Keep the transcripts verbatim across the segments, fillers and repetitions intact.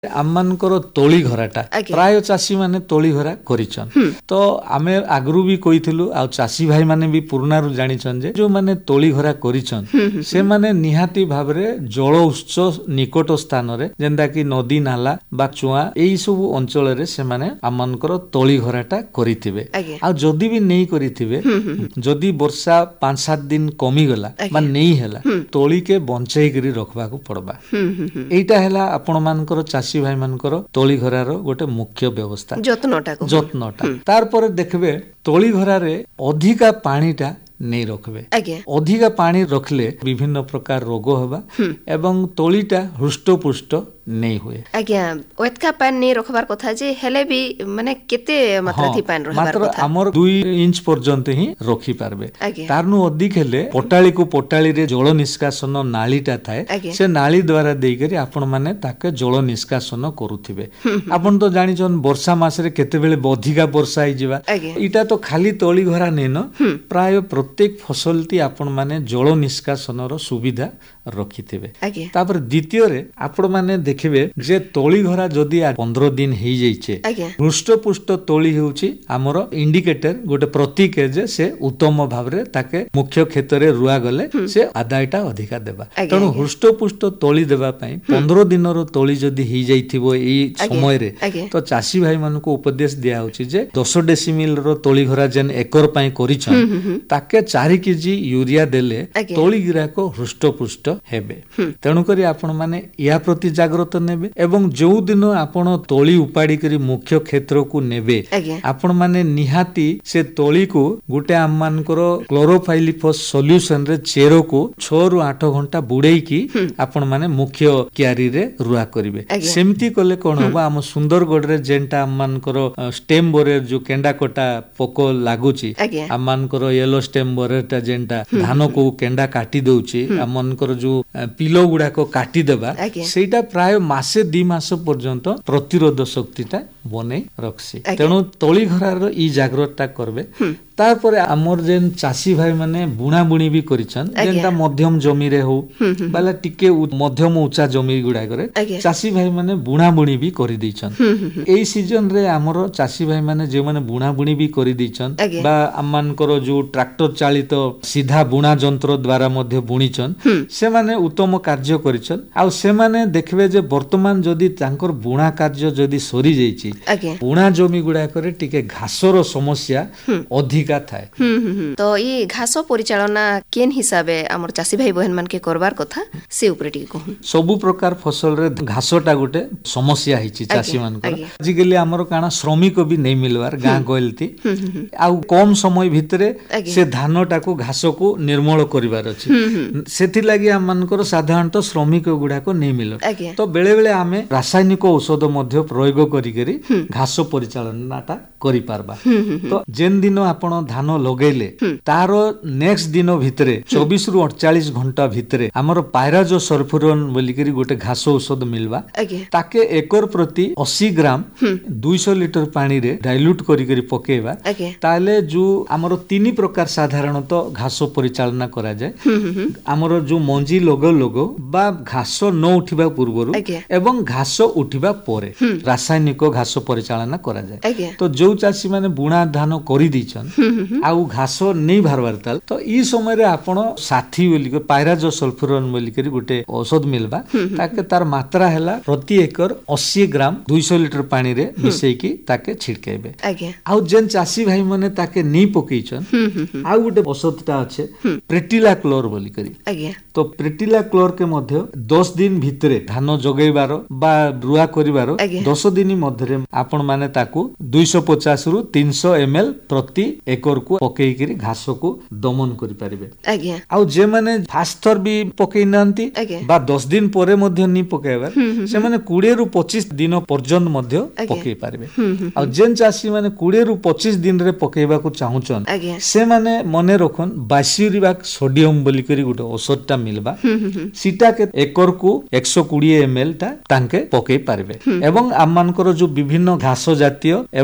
आमମାନଙ୍କର ତୋଳି ଘରାଟା ପ୍ରାୟ ଚାଷୀ ମାନେ ତୋଳି ଘରା କରିଛନ୍ ତ ଆମେ ଆଗରୁ ବି କହିଥିଲୁ ଆଉ ଚାଷୀ ଭାଇ ମାନେ ବି ପୁରୁଣାରୁ ଜାଣିଛନ୍ ଯେ ଯୋଉ ମାନେ ତୋଳି ଘରା କରିଛନ୍ ସେମାନେ ନିହାତି ଭାବରେ ଜଳ ଉତ୍ସ ନିକଟ ସ୍ଥାନରେ ଯେନ୍ତା କି ନଦୀ ନାଲା ବା ଚୁଆ ଏଇ ସବୁ ଅଞ୍ଚଳରେ ସେମାନେ ଆମମାନଙ୍କର ତୋଳି ଘରାଟା କରିଥିବେ ଆଉ ଯଦି ବି ନେଇ କରିଥିବେ ଯଦି ବର୍ଷା ପାଞ୍ଚ ସାତ ଦିନ କମିଗଲା ବା ନେଇ ହେଲା ତୋଳିକେ ବଞ୍ଚେଇକିରି ରଖବାକୁ ପଡବା ଏଇଟା ହେଲା ଆପଣ ମାନଙ୍କର ଚାଷୀ ଭାଇ ମାନଙ୍କର ତୋଳି ଘରାର ଗୋଟେ ମୁଖ୍ୟ ବ୍ୟବସ୍ଥା ଯତ୍ନଟା ଯତ୍ନଟା ତାର ପରେ ଦେଖିବେ ତୋଳି ଘରାରେ ଅଧିକା ପାଣିଟା ନେଇ ରଖବେ ଅଧିକା ପାଣି ରଖିଲେ ବିଭିନ୍ନ ପ୍ରକାର ରୋଗ ହେବା ଏବଂ ତୋଳିଟା ହୃଷ୍ଟପୁଷ୍ଟ ନେଇ ହୁଏ ଆଜ୍ଞା ଓଏତକା ପାଣି ନେଇ ରଖବାର କଥା ଯେ ହେଲେ ବି ମାନେ କେତେ ମାତ୍ରା थी पानी रहबार କଥା ମାତ୍ର ଆମର ଦୁଇ ଇଞ୍ଚ ପର୍ଯ୍ୟନ୍ତ ହିଁ ରଖି ପାରବେ ତାରनु ଅଧିକ ହେଲେ ପଟାଳି କୁ ପଟାଳି ରେ ଜଳ ନିଷ୍କାସନ ନାଳିଟା ଥାଏ ସେ ନାଳି ଦ୍ୱାରା ଦେଇକରି ଆପଣ ମାନେ ତାକେ ଜଳ ନିଷ୍କାସନ କରୁଥିବେ ଆପଣ ତ ଜାଣିଛନ୍ ବର୍ଷା ମାସରେ କେତେବେଳେ ଅଧିକା ବର୍ଷା ହେଇଯିବା ଏଇଟା ତ ଖାଲି ତୋଳି ଘରା ନେନ ପ୍ରାୟ ପ୍ରତ୍ୟେକ ଫସଲଟି ଆପଣ ମାନେ ଜଳ ନିଷ୍କାସନର ସୁବିଧା ରଖିଥିବେ ତାପରେ ଦ୍ୱିତୀୟରେ ଆପଣ ମାନେ ଦେଖିବେ ଯେ ତୋଳି ଘରା ଯଦି ପନ୍ଦର ଦିନ ହେଇଯାଇଛେ ହୃଷ୍ଟପୁଷ୍ଟ ତୋଳି ହେଉଛି ଆମର ଇଣ୍ଡିକେଟର ଗୋଟେ ପ୍ରତୀକ ଯେ ସେ ଉତ୍ତମ ଭାବରେ ତାକେ ମୁଖ୍ୟ କ୍ଷେତରେ ରୁଆ ଗଲେ ସେ ଆଦାୟଟା ଅଧିକା ଦେବା ତେଣୁ ହୃଷ୍ଟପୁଷ୍ଟ ତୋଳି ଦେବା ପାଇଁ ପନ୍ଦର ଦିନର ତୋଳି ଯଦି ହେଇଯାଇଥିବ ଏଇ ସମୟରେ ତ ଚାଷୀ ଭାଇ ମାନଙ୍କୁ ଉପଦେଶ ଦିଆ ହଉଛି ଯେ ଦଶ ଡେସିମିଲ ର ତୋଳି ଘରା ଯେନ୍ ଏକର ପାଇଁ କରିଛନ୍ ତାକେ ଚାରି କେଜି ୟୁରିଆ ଦେଲେ ତୋଳି ଗୁରାକ ହୃଷ୍ଟପୁଷ୍ଟ ହେବେ ତେଣୁକରି ଆପଣ ମାନେ ୟା ପ୍ରତି ଜାଗ୍ରତ ନେବେ ଏବଂ ଯୋଉ ଦିନ ଆପଣ ତୋଳି ଉପାଡ଼ି କରି ମୁଖ୍ୟ କ୍ଷେତ୍ରକୁ ନେବେ ଆପଣ ମାନେ ନିହାତି ସେ ତୋଳିକୁ ଗୋଟେ ଆମମାନଙ୍କର କ୍ଲୋରୋଫାଇଲିଫସ୍ ସଲ୍ୟୁସନ ରେ ଚେରକୁ ଛଅ ରୁ ଆଠ ଘଣ୍ଟା ବୁଡେଇକି ଆପଣ ମାନେ ମୁଖ୍ୟ କ୍ୟାରିରେ ରୁଆ କରିବେ ସେମିତି କଲେ କଣ ହବ ଆମ ସୁନ୍ଦରଗଡରେ ଯେନ୍ଟା ଆମମାନଙ୍କର ଷ୍ଟେମ୍ ବୋରେ ଯୋଉ କେଣ୍ଡା କଟା ପୋକ ଲାଗୁଛି ଆମମାନଙ୍କର ୟେଲୋ ଷ୍ଟେମ୍ ବୋରେଟା ଯେନ୍ଟା ଧାନକୁ କେଣ୍ଡା କାଟି ଦଉଛି ଆମମାନଙ୍କର ଯୋଉ ପିଲ ଗୁଡାକ କାଟିଦେବା ସେଇଟା ପ୍ରାୟ ମାସେ ଦି ମାସ ପର୍ଯ୍ୟନ୍ତ ପ୍ରତିରୋଧ ଶକ୍ତିଟା ବନେଇ ରଖସି ତେଣୁ ତୋଳି ଘରାର ଇ ଜାଗ୍ରତଟା କରବେ ତାପରେ ଆମର ଯେନ୍ ଚାଷୀ ଭାଇ ମାନେ ବୁଣା ବୁଣି ବି କରିଛନ୍ ଯେନ୍ଟା ମଧ୍ୟମ ଜମିରେ ହଉ ବାଲା ଟିକେ ମଧ୍ୟମ ଉଚ୍ଚା ଜମି ଗୁଡାକରେ ଚାଷୀ ଭାଇ ମାନେ ବୁଣା ବୁଣି ବି କରିଦେଇଛନ୍ ଏଇ ସିଜନ ରେ ଆମର ଚାଷୀ ଭାଇ ମାନେ ଯେଉଁମାନେ ବୁଣା ବୁଣି ବି କରିଦେଇଛନ୍ ବା ଆମମାନଙ୍କର ଯୋଉ ଟ୍ରାକ୍ଟର ଚାଳିତ ସିଧା ବୁଣା ଯନ୍ତ୍ର ଦ୍ୱାରା ମଧ୍ୟ ବୁଣିଛନ୍ ସେମାନେ ଉତ୍ତମ କାର୍ଯ୍ୟ କରିଛନ୍ ଆଉ ସେମାନେ ଦେଖିବେ ଯେ ବର୍ତ୍ତମାନ ଯଦି ତାଙ୍କର ବୁଣା କାର୍ଯ୍ୟ ଯଦି ସରି ଯାଇଛି ବୁଣା ଜମି ଗୁଡାକରେ ଟିକେ ଘାସର ସମସ୍ୟା ଅଧିକା थाए तो ये घास परिचालना केन हिसाबे हमर चासी भाई बहन मान के करबार कथा से ऊपर टिके कहूं सब प्रकार फसल रे घासटा गोटे समस्या हिची चासी मान को आजिकली हमर काना श्रमिक भी नहीं मिलवार गां गोलती आ कम समय भितरे से धानटा को घास को निर्मूल करिवार अछि सेथि लागि हम मानकर साधारणतः श्रमिक गुडा को नहीं मिल तो बेले बेले आमे रासायनिक औषध मध्य प्रयोग करी करी घास परिचालनाटा करि पारबा तो जेन दिन आपण धान लगेले तार नेक्स्ट दिन भितरे चौबीस रु अड़तालीस घंटा भितरे हमर पायराजो सल्फ्यूरन बोलिकरी गोटे घास औषध मिलवा ताके एकर प्रति अस्सी ग्राम दो सौ लीटर पानी रे डाइल्यूट करी करी पकेबा ताले जो हमर तीन प्रकार साधारणतः घास परिचालना करा जाय हमर जो मंजी लोगो लोगो बा घास न उठिबा पूर्वरु एवं घास उठिबा परे रासायनिक घास परिचालना करा जाय तो जो चासी माने बुणा धान करि दिछन आउ घास नहीं भारवार ताल तो ई समय रे आपण साथी बोली पायराजो सल्फ्यूरन बोली करी गोटे औषध मिलबा ताके तार मात्रा हैला प्रति एकर अस्सी ग्राम दो सौ लीटर पानी रे मिसई की ताके छिड़केबे आउ जेन चासी भाई माने ताके नी पकेइछन आउ गोटे औषधटा अछि प्रेटिला क्लोर बोली करी तो प्रेटिला क्लोर के मध्य दस दिन भितरे धान जगैबार बा रुआ करिबार दस दिन मध्य आपण माने ताकू दो सौ पचास रु तीन सौ एमएल प्रति एकर को पकई करी घास को दमन करि परिबे आउ जे माने फास्ट थर भी पकई नांती बा दस दिन परे मध्य नी पकेबार से माने बीस रु पच्चीस दिन पर्यंत मध्य पकई परिबे आउ जेन चासी माने बीस रु पच्चीस दिन रे पकेबा को चाहुचन से माने मने रखन बासिरिबाक सोडियम बोली करी गोटे औषधटा मिलबा सीटा के एकर को एक सौ बीस एमएल ता तांके पकई परिबे एवं आम मानकर जो विभिन्न घास जातीय एवं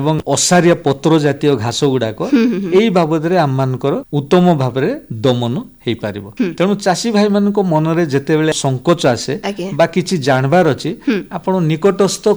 ଓସାରିଆ ପତ୍ର ଜାତୀୟ ଘାସ ଗୁଡାକ ଏଇ ବାବଦରେ ଆମମାନଙ୍କର ଉତ୍ତମ ଭାବରେ ଦମନ ହେଇପାରିବ। ତେଣୁ ଚାଷୀ ଭାଇ ମାନଙ୍କ ମନରେ ଯେତେବେଳେ ସଂକୋଚ ଆସେ ବା କିଛି ଜାଣିବାର ଅଛି, ଆପଣ ନିକଟସ୍ଥ